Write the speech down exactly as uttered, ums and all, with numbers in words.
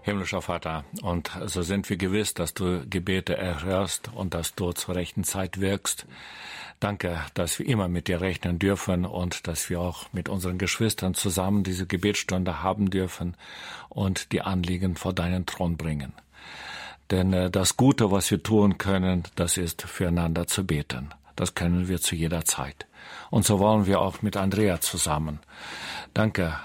Himmlischer Vater, und so sind wir gewiss, dass du Gebete erhörst und dass du zur rechten Zeit wirkst. Danke, dass wir immer mit dir rechnen dürfen und dass wir auch mit unseren Geschwistern zusammen diese Gebetsstunde haben dürfen und die Anliegen vor deinen Thron bringen. Denn äh, das Gute, was wir tun können, das ist füreinander zu beten. Das können wir zu jeder Zeit. Und so wollen wir auch mit Andrea zusammen. Danke,